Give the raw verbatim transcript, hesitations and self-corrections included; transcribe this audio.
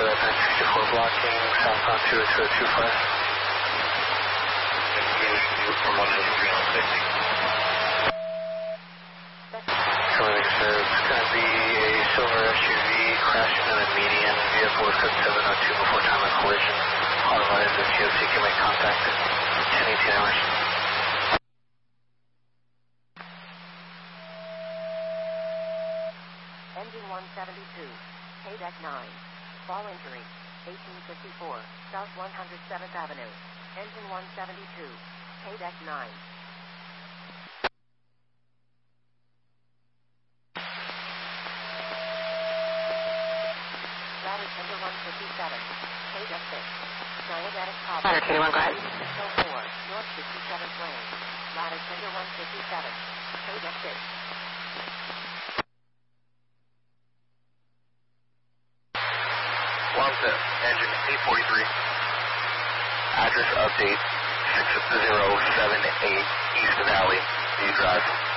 for that nine sixty-four blocking, southbound two two two five. From one fifty-three on sixty. Coming so it's going to be a silver S U V crashing in a median. Vehicle is code seven oh two before time of collision. Otherwise, the T O C can make contact at ten eighteen hours. Engine one seventy-two, K deck nine. Fall injury, eighteen fifty-four, South one hundred seventh Avenue. Engine one seventy-two, K deck nine. Ladder tender one fifty-seven, K deck six. Diabetic problem. Ladder twenty-one, go ahead. Hill four, North fifty-seventh lane. Ladder tender one fifty-seven, K deck six. Longset, engine eight forty-three. Address update six zero seven eight East Valley. Do you drive?